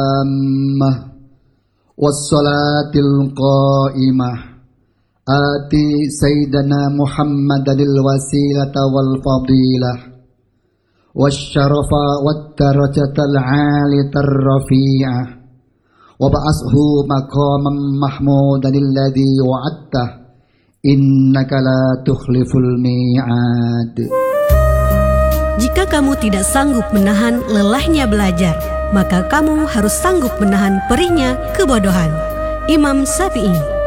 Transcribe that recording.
wassalatil qa'imah ati sayyidina Muhammadil wasilata wal fadilah wasyarafa wat darajatal 'aliyatar rafi'ah wa ba'ashu maqaman mahmudan alladhi wa'adta innaka la tukhliful mi'ad. Jika kamu tidak sanggup menahan lelahnya belajar, maka kamu harus sanggup menahan perihnya kebodohan. Imam Syafi'i.